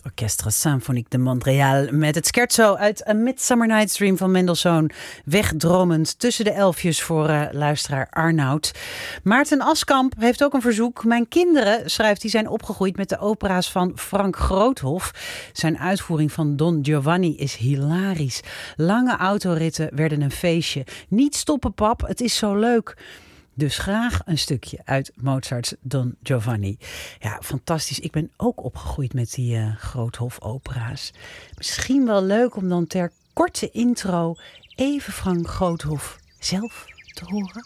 Orchestre Symphonique de Montréal met het scherzo uit A Midsummer Night's Dream van Mendelssohn. Wegdromend tussen de elfjes voor luisteraar Arnoud. Maarten Askamp heeft ook een verzoek. Mijn kinderen, schrijft hij, zijn opgegroeid met de opera's van Frank Groothoff. Zijn uitvoering van Don Giovanni is hilarisch. Lange autoritten werden een feestje. Niet stoppen, pap, het is zo leuk. Dus graag een stukje uit Mozart's Don Giovanni. Ja, fantastisch. Ik ben ook opgegroeid met die Groothoff-opera's. Misschien wel leuk om dan ter korte intro even Frank Groothoff zelf te horen.